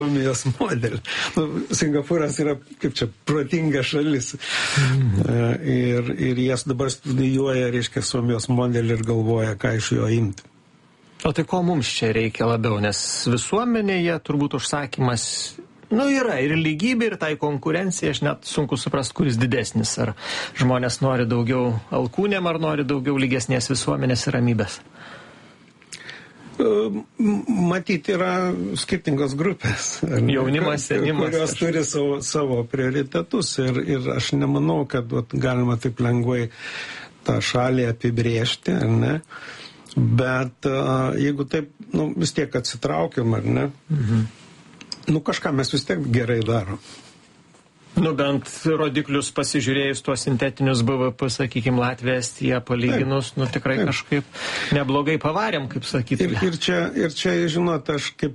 Suomijos modelį. Singapūras yra, kaip čia, protinga šalis. Ir jie dabar studijuoja, reiškia, Suomijos modelį ir galvoja, ką iš jo imti. O tai ko mums čia reikia labiau? Nes visuomenėje turbūt užsakymas, yra ir lygybė, ir tai konkurencija, aš net sunku suprast, kuris didesnis. Ar žmonės nori daugiau alkūnėm, ar nori daugiau lygesnės visuomenės ir ramybės? Matyti yra skirtingos grupės. Jaunimas, senimas. Kurios turi savo prioritetus ir aš nemanau, kad galima taip lengvai tą šalį apibrėžti, ar ne? Bet jeigu taip, vis tiek atsitraukiam, ar ne? Kažką mes vis tiek gerai darom. Bent rodiklius pasižiūrėjus tuos sintetinius BVP, sakykime, Latvija, Estija palyginus, tikrai kažkaip neblogai pavarėm, kaip sakytume. Ir čia, žinot, aš kaip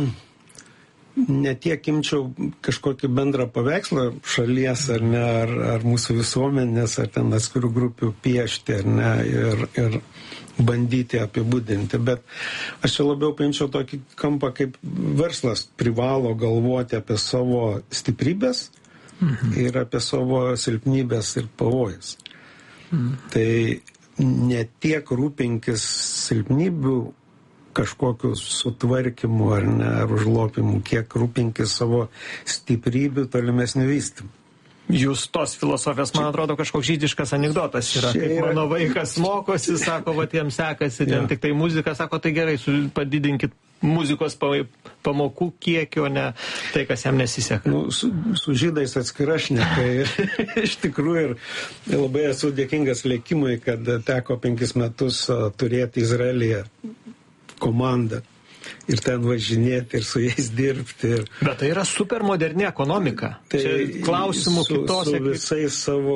netiek imčiau kažkokį bendrą paveikslą šalies, ar ne, ar mūsų visuomenės, ar ten atskirų grupių piešti, ar ne, ir bandyti apibūdinti, bet aš čia labiau paimčiau tokį kampą, kaip verslas privalo galvoti apie savo stiprybės ir apie savo silpnybės ir pavojus. Tai ne tiek rūpinkis silpnybių kažkokiu sutvarkymu ar ne, ar užlopimu, kiek rūpinkis savo stiprybių tolimesnių vystymų. Jūs tos filosofijos, man atrodo, kažkoks žydiškas anekdotas yra. Kaip mano vaikas mokosi, sako, jiems sekasi, ten tik tai muzika, sako, tai gerai, padidinkit muzikos pamokų kiekio, ne tai, kas jam nesiseka. Su žydais atskira šneka ir iš tikrųjų ir labai esu dėkingas likimui, kad teko 5 metus turėti Izraelyje komandą. Ir ten važinėti, ir su jais dirbti. Bet tai yra super moderni ekonomika. Tai čia klausimų kitose. Su visais savo,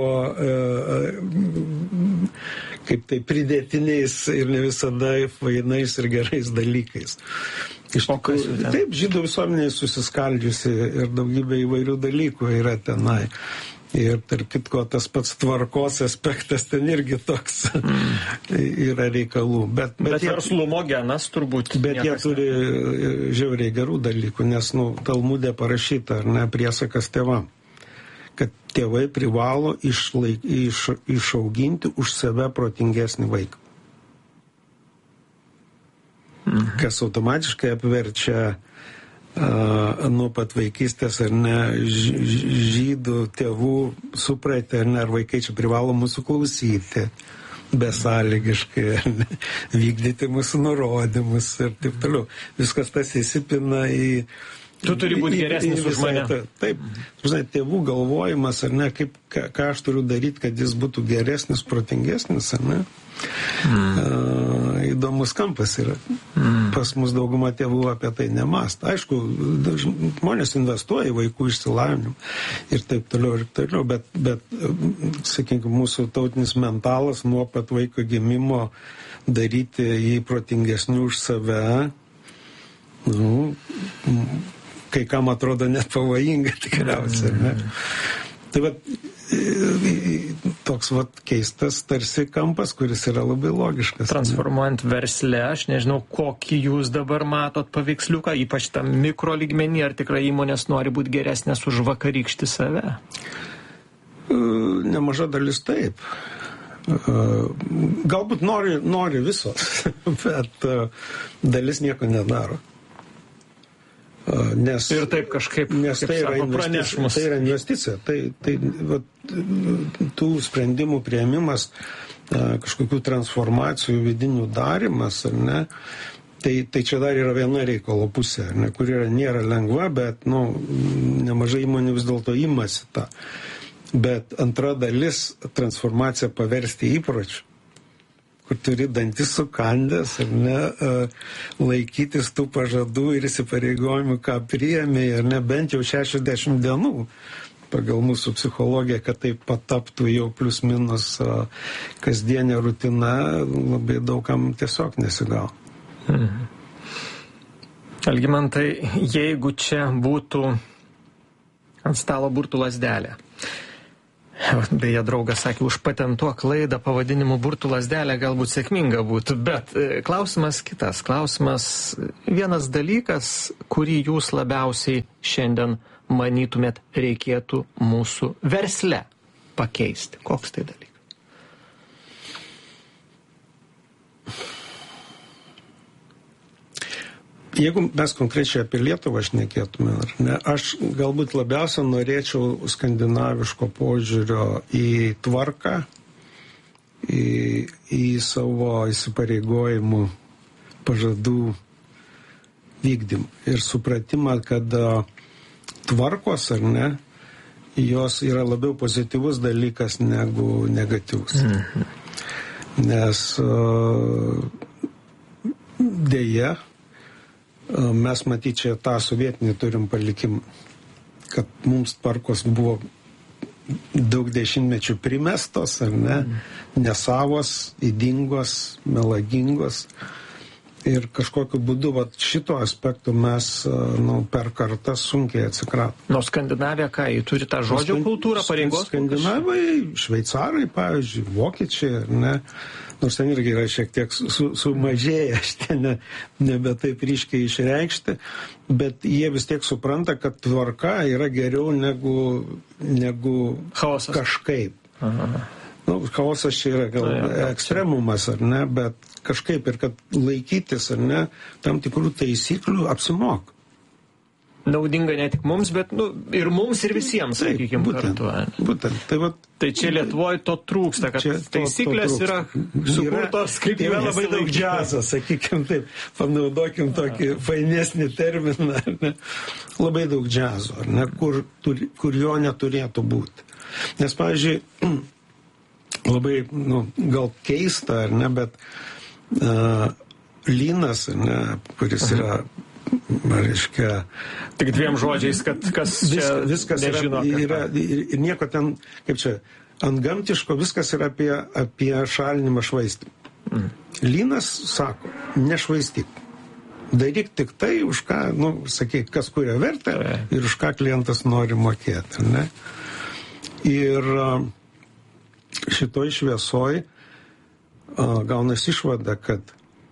kaip tai, pridėtiniais ir ne visada fainais ir gerais dalykais. Taip, žydų visuomenė susiskaldžiusi ir daugybė įvairių dalykų yra tenai. Ir tarp kitko, tas pats tvarkos aspektas ten irgi toks yra reikalų. Bet verslumo genas turbūt. Bet jie turi žiauriai gerų dalykų, nes Talmude parašyta, ar ne, priesakas tėvam, kad tėvai privalo išauginti už save protingesnį vaiką. Kas automatiškai apverčia nuo pat vaikystės, ar ne, žydų tėvų supratę, ar vaikai čia privalo mūsų klausyti besąlygiškai, ar ne, vykdyti mūsų nurodymus ir taip toliau. Viskas tas įsipina į... Tu turi būti geresnis už mane. Taip, tėvų galvojimas, ar ne, ką aš turiu daryti, kad jis būtų geresnis, protingesnis, ar ne? Įdomus kampas yra. Pas mus dauguma tėvų apie tai nemąsto. Aišku, žmonės investuoja į vaikų išsilavinimą ir taip toliau, bet sakykime, mūsų tautinis mentalas nuo pat vaiko gimimo daryti jį protingesnių už save, kai kam atrodo net pavojinga tikriausiai. Ne? Tai toks keistas tarsi kampas, kuris yra labai logiškas. Transformuojant versle, aš nežinau, kokį jūs dabar matot paveiksliuką, ypač tam mikro lygmenį, ar tikrai įmonės nori būti geresnės už vakarykštį save? Nemaža dalis taip. Galbūt nori visos, bet dalis nieko nedaro. Ir taip kažkaip, nes tai yra investicija. Tai tų sprendimų priėmimas, kažkokių transformacijų vidinių darimas, ar ne, tai čia dar yra viena reikalo pusė, ar ne, kur nėra lengva, bet nemažai įmonių vis dėlto imasi tą. Bet antra dalis transformaciją paversti įpročiu, kur turi dantis sukandęs, ar ne, laikytis tų pažadų ir įsipareigojimų, ką priėmė, ar ne, bent jau 60 dienų pagal mūsų psichologiją, kad tai pataptų jau plius minus kasdienė rutina, labai daugam tiesiog nesigavo. Algimantai, jeigu čia būtų ant stalo burtų lazdelė, Beje, draugas sakė, užpatentuok klaidą pavadinimu burtų lazdelė galbūt sėkminga būtų, bet klausimas kitas. Klausimas, vienas dalykas, kurį jūs labiausiai šiandien manytumėt reikėtų mūsų versle pakeisti. Koks tai dalykas? Jeigu mes konkrečiai apie Lietuvą šnekėtume, ar ne, aš galbūt labiausiai norėčiau skandinaviško požiūrio į tvarką, į savo įsipareigojimų pažadų vykdymą ir supratimą, kad tvarkos, ar ne, jos yra labiau pozityvus dalykas negu negatyvus. Nes dėja, mes matyčiau tą sovietinį turim palikimą, kad mums tvarkos buvo daug dešimtmečių primestos, ar ne, nesavos, ydingos, melagingos. Ir kažkokiu būdu šito aspektu mes per kartą sunkiai atsikratom. Nors Skandinavija, ką, jį turi tą žodžio kultūrą, pareigos? Skandinavai, šveicarai, pavyzdžiui, vokiečiai, ar ne, nors ten irgi yra šiek tiek sumažėję, šitie nebe taip ryškiai išreikšti, bet jie vis tiek supranta, kad tvarka yra geriau negu chaosas. Kažkaip. Chaosas čia yra gal ekstremumas, ar ne, bet kažkaip ir kad laikytis, ar ne, tam tikrų taisyklių apsimok. Naudinga ne tik mums, bet ir mums, ir visiems, sakykime, kartu. Būtent. Tai čia Lietuvoje to trūksta, kad taisyklės yra sukurtos, kaip yra labai daug džiazo, sakykime taip, panaudokim tokį fainesnį terminą, ar ne, labai daug džiazo, ar ne, kur jo neturėtų būti. Nes, pavyzdžiui, labai, gal keista, ar ne, bet lynas, ar ne, kuris yra, reiškia... Tik dviem žodžiais, kad kas čia viskas nežino. Yra ir nieko ten, kaip čia, antgamtiško, viskas yra apie šalinimą švaistymą. Lynas sako, nešvaistyk. Daryk tik tai, už ką, sakyk, kas kuria vertę ir už ką klientas nori mokėti, ar ne? Ir šitoj šviesoj gaunas išvada, kad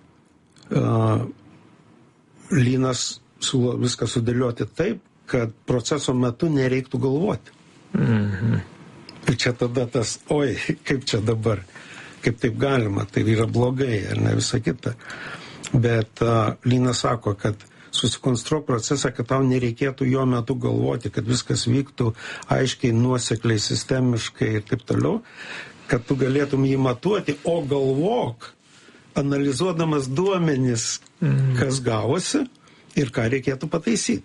lynas siūlo viską sudėlioti taip, kad proceso metu nereiktų galvoti. Ir čia tada tas, kaip čia dabar, kaip taip galima, tai yra blogai, ar ne, visa kita. Bet lynas sako, kad susikonstruok procesą, kad tau nereikėtų jo metu galvoti, kad viskas vyktų aiškiai, nuosekliai, sistemiškai ir taip toliau, kad tu galėtum jį matuoti, o galvok, analizuodamas duomenis, kas gavosi ir ką reikėtų pataisyti.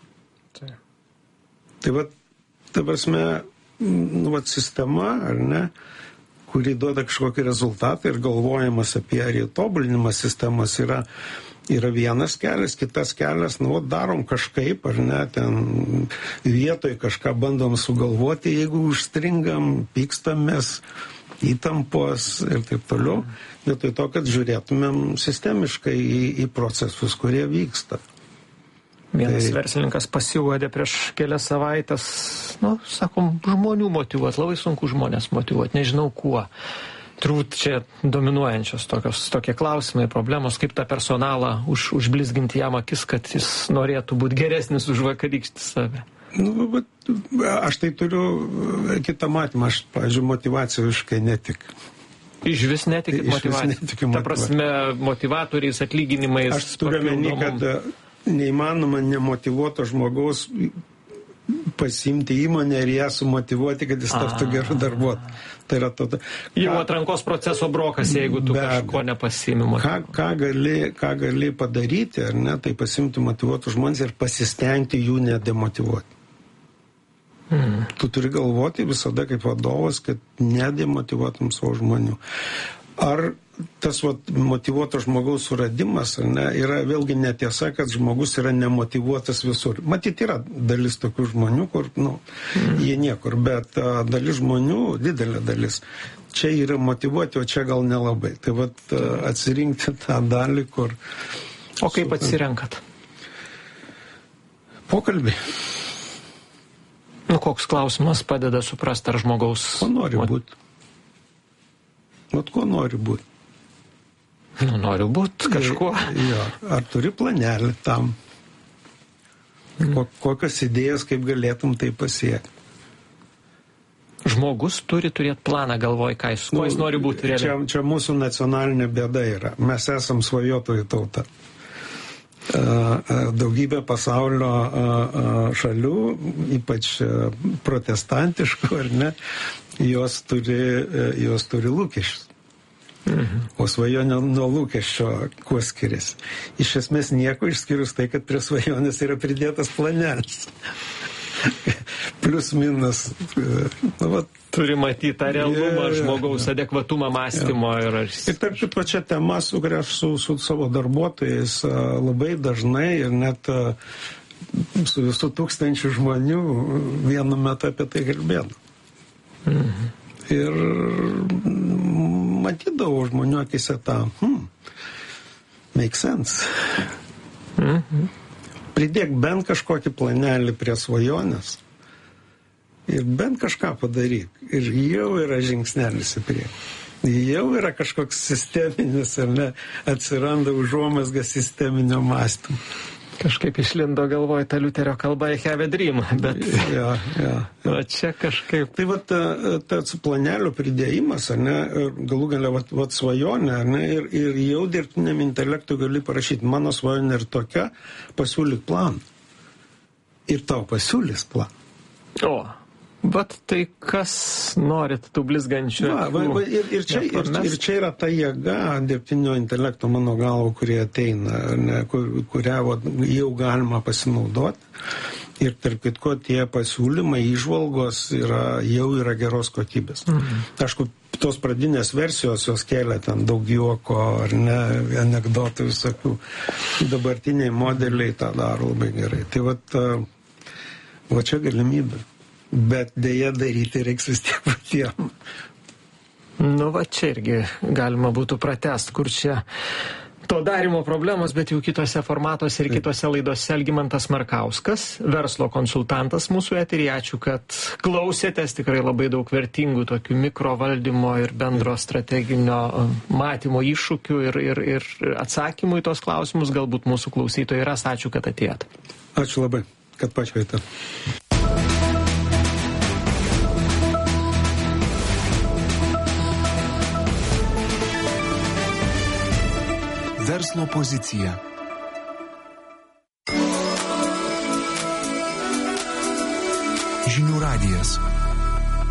Tai ta prasme, sistema, ar ne, kuri duoda kažkokį rezultatą ir galvojimas apie ar įtobulinimą sistemos yra vienas kelias, kitas kelias, darom kažkaip, ar ne, ten vietoj kažką bandom sugalvoti, jeigu užstringam, pykstamės, įtampos ir taip toliau, vietoj to, kad žiūrėtumėm sistemiškai į procesus, kurie vyksta. Vienas verslininkas pasiūlė prieš kelias savaitės, sakom, žmonių motyvuoti, labai sunku žmonės motyvuoti, nežinau kuo. Turbūt čia dominuojančios tokie klausimai, problemos, kaip tą personalą užblizginti jam akis, kad jis norėtų būti geresnis už vakarykštį save. Aš tai turiu kitą matymą, aš, pavyzdžiui, motyvacijoškai netikiu. Iš vis netikit motyvaciją? Ta prasme, motyvatoriais, atlyginimais. Aš turiu omeny, kad neįmanoma nemotyvuoto žmogaus pasimti įmonę ir ją sumotyvuoti, kad jis taptų gerų darbuotojų. Tai yra tada. Jau atrankos proceso brokas, jeigu tu kažko nepasimi motyvuoti. Ką gali padaryti, ar ne, tai pasimti motyvuotų žmonės ir pasistengti jų nedemotyvuoti. Tu turi galvoti visada kaip vadovas, kad nedemotyvuotum savo žmonių. Ar tas motyvuoto žmogaus suradimas, ar ne, yra vėlgi netiesa, kad žmogus yra nemotyvuotas visur. Matyt, yra dalis tokių žmonių, kur, jie niekur, bet dalis žmonių, didelė dalis, čia yra motyvuoti, o čia gal nelabai. Tai atsirinkti tą dalį, kur... O kaip atsirenkat? Pokalbį. Koks klausimas padeda suprasti, ar žmogaus... Ko nori būti? Ko nori būti? Noriu būti kažkuo. Jo. Ar turi planelį tam? Kokios idėjos, kaip galėtum tai pasiekti? Žmogus turi turėti planą galvoj, kuo jis nori būti. Čia mūsų nacionalinė bėda yra. Mes esam svajotojų tauta. Daugybė pasaulio šalių, ypač protestantiškų, ar ne, jos turi lūkesčius. O svajonė nuo lūkesčio kuo skiriasi? Iš esmės nieko išskyrus tai, kad prie svajonės yra pridėtas planelis. Plius minus. Turi matyti tą realumą, žmogaus adekvatumą mąstymo. Ir tarp pačia tema, su kuria aš su savo darbuotojais labai dažnai ir net su visų 1000 žmonių vienu metu apie tai kalbėdavau. Ir matydavau žmonių akise tą make sense. Pridėk bent kažkokį planelį prie svajonės ir bent kažką padaryk. Ir jau yra žingsnelis į priekį. Jau yra kažkoks sisteminis, ar ne, atsiranda užuomazga sisteminio mąstymo. Kažkaip išlindo galvoj ta Liuterio kalba I have a dream, bet ja. O čia kažkaip... Tai tas planelio pridėjimas, ar ne, galų galia svajonė, ar ne, ir jau dirbtiniam intelektui gali parašyti, mano svajonė ir tokia, pasiūlyk planą. Ir tau pasiūlys planą. Bet tai kas norit tų blizgančių? Ir čia yra ta jėga dirbtinio intelekto, mano galvo, kurie ateina, ne, kurią jau galima pasinaudoti. Ir tarp kitko tie pasiūlymai, įžvalgos jau yra geros kokybės. Aišku, tos pradinės versijos jos kelia ten daug juoko, ar ne, anekdotų visokių. Dabartiniai modeliai tą daro labai gerai. Tai va čia galimybė. Bet dėja daryti reiks vis tiek patiem. Va čia irgi galima būtų pratęst, kur čia to darimo problemos, bet jau kitose formatuose ir kitose laidose. Algimantas Markauskas, verslo konsultantas mūsų eteryje. Ačiū, kad klausėtės, tikrai labai daug vertingų tokių mikrovaldymo ir bendro strateginio matymo iššūkių ir atsakymų į tos klausimus. Galbūt mūsų klausytojai ras. Ačiū, kad atėjot. Ačiū labai, kad pakvietėte. Verslo pozicija. Žinių radijas.